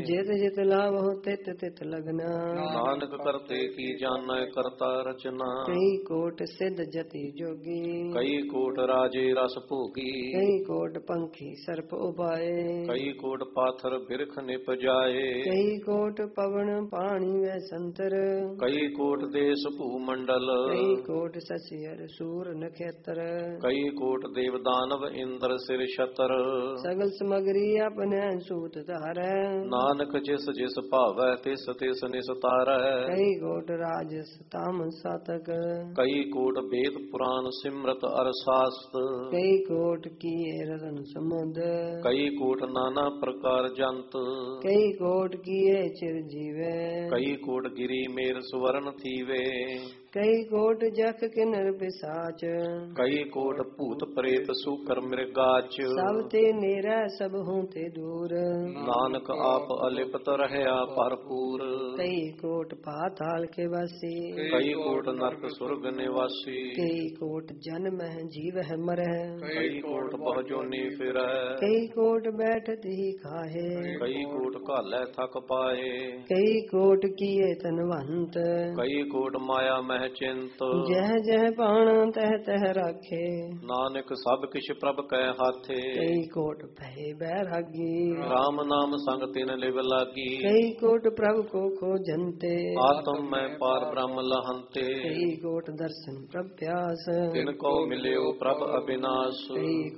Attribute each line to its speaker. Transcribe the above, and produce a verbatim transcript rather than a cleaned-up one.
Speaker 1: ਜਿਤ ਜਿਤ ਲਾਭ ਹੋ ਤਿਤ ਤਿਤ ਲਗਨਾ।
Speaker 2: ਨਾਨਕ ਕਰਤੇ ਕੀ ਜਾਣੈ ਕਰਤਾ ਰਚਨਾ।
Speaker 1: ਕਈ ਕੋਟ ਸਿੱਧ ਜਤੀ ਜੋਗੀ
Speaker 2: ਕਈ ਕੋਟ ਰਾਜੇ ਰਸ ਭੋਗੀ।
Speaker 1: ਕਈ ਕੋਟ ਪੰਖੀ ਸਰਪ ਉਪਾਏ
Speaker 2: ਕਈ ਕੋਟ ਪਾਥਰ ਬਿਰਖ ਨਿਪਜਾਏ।
Speaker 1: ਕਈ ਕੋਟ ਪਵਨ ਪਾਣੀ ਵੈ ਸੰਤਰ
Speaker 2: ਕਈ ਕੋਟ ਦੇਸ ਭੂ ਮੰਡਲ।
Speaker 1: ਕਈ ਕੋਟ ਸਸੀ ਹਰ ਸੂਰ ਨਖੇਤਰ
Speaker 2: ਕਈ ਕੋਟ ਦੇਵ ਦਾਨਵ ਇੰਦਰ ਸਿਰ ਛਤਰ।
Speaker 1: ਸਗਲ ਸਮਗਰੀ ਆਪਣੇ ਸੂਤ ਧਾਰੈ
Speaker 2: ਨਾਨਕ ਜਿਸ ਜਿਸ ਭਾਵੈ ਤਿਸ ਤਿਸ ਨਿਸਤਾਰੈ।
Speaker 1: ਕਈ ਕੋਟ ਰਾਜਸ ਤਾਮ ਸਾਤਕ
Speaker 2: ਕਈ ਕੋਟ ਵੇਦ ਪੁਰਾਨ ਸਿਮਰਤ ਅਰ ਸਾਸਤ।
Speaker 1: ਕਈ ਕੋਟ ਕੀਏ ਰਤਨ ਸਮੁੰਦ
Speaker 2: ਕਈ ਕੋਟ ਨਾਨਾ ਪ੍ਰਕਾਰ ਜੰਤ।
Speaker 1: ਕਈ ਕੋਟ ਕੀਏ ਚਿਰ ਜੀਵੇ
Speaker 2: ਕਈ ਕੋਟ ਗਿਰੀ ਮੇਰ ਸੁਵਰਨ ਥੀਵੇ।
Speaker 1: ਕਈ ਕੋਟ ਜਖ ਕਿਨਰ ਪਿਸਾਚ
Speaker 2: ਕਈ ਕੋਟ ਭੂਤ ਪ੍ਰੇਤ ਸੂਕਰ ਮਿਰਗਾਚ।
Speaker 1: ਸਭ ਤੇ ਨੇਰਾ ਸਭ ਹੂੰ ਤੇ ਦੂਰ
Speaker 2: ਨਾਨਕ ਆਪ ਅਲਿਪਤ ਰਹਿਆ ਭਰਪੂਰ।
Speaker 1: ਕਈ ਕੋਟ ਪਾਤਾਲ ਕੇ ਵਾਸੀ
Speaker 2: ਕਈ ਕੋਟ ਨਰਕ ਸੁਰਗ ਨਿਵਾਸੀ।
Speaker 1: ਕਈ ਕੋਟ ਜਨਮ ਹੈ ਜੀਵ ਹੈ ਮਰੈ
Speaker 2: ਕਈ ਕੋਟ ਬਹੁ ਜੋਨੀ ਫਿਰੈ।
Speaker 1: ਕਈ ਕੋਟ ਬੈਠਤ ਹੀ ਖਾਹੇ
Speaker 2: ਕਈ ਕੋਟ ਘਾਲੈ ਥਕ ਪਾਏ।
Speaker 1: ਕਈ ਕੋਟ ਕੀਏ ਤਨਵੰਤ
Speaker 2: ਕਈ ਕੋਟ ਮਾਇਆ ਮਹਿ ਚਿੰਤ।
Speaker 1: ਜਹ ਜਹ ਪਾਣਾ ਤਹ ਤਹ ਰਾਖੇ
Speaker 2: ਨਾਨਕ ਸਭ ਕਿਛ ਪ੍ਰਭ ਕੈ ਹਾਥੇ।
Speaker 1: ਕਈ ਕੋਟ ਭੈ ਬੈਰਾਗੀ
Speaker 2: ਰਾਮ ਨਾਮ ਸੰਗ ਤਿਨ ਲਿਵ ਲਾਗੀ।
Speaker 1: ਕਈ ਕੋਟ ਪ੍ਰਭ ਕੋ ਖੋਜੰਤੇ
Speaker 2: ਆਤਮ ਮੈਂ ਪਾਰ ਬ੍ਰਹਮ ਲਹੰਤੇ।
Speaker 1: ਕਈ ਕੋਟ ਦਰਸ਼ਨ ਪ੍ਰਭ ਪਿਆਸ
Speaker 2: ਤਿਨ ਕੋ ਮਿਲਿਓ ਪ੍ਰਭ ਅਬਿਨਾਸ਼।
Speaker 1: ਕਈ